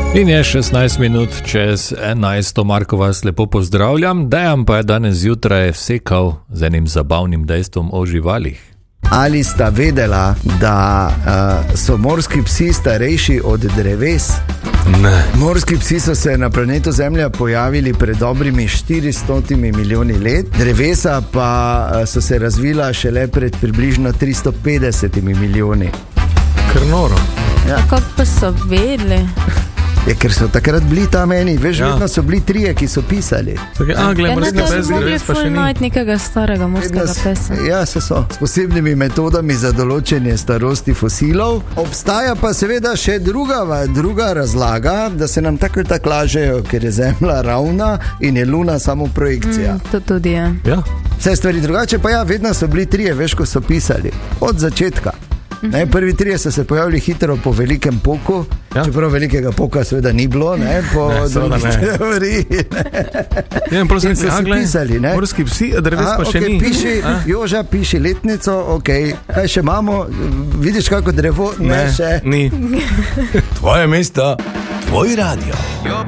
In je 16 minut čez 11. Marko vas lepo pozdravljam. Dejan pa je danes zjutraj vsekal z enim zabavnim dejstvom o živalih. Ali sta vedela, da so morski psi starejši od dreves? Ne. Morski psi so se na planetu Zemlja pojavili pred dobrimi 400 milijoni let, drevesa pa so se razvila šele pred približno 350 milijoni. Kar noro. Ja. Kako pa so vedeli? Ja, ker so takrat bili tam eni, veš, vedno so bili trije, ki so pisali. Glej, morski pes, dreves pa še ni. Nekega starega morskega pesa. Ja, so s posebnimi metodami za določenje starosti fosilov. Obstaja pa seveda še druga razlaga, da se nam tako lažejo, ker je Zemlja ravna in je Luna samo projekcija. To tudi je. Ja. Vse stvari drugače, pa ja, vedno so bili trije, veš, ko so pisali. Od začetka. Prvi trije so se pojavili hitro po velikem poku, čeprav velikega poka seveda ni bilo, po drugih teoriji. Ja, prosim, so se pisali, ne? Morski psi, dreves pa še ni. Joža, piši letnico, kaj še imamo, vidiš kako drevo? Ne, še. Ni. Tvoje mesto, tvoj radio.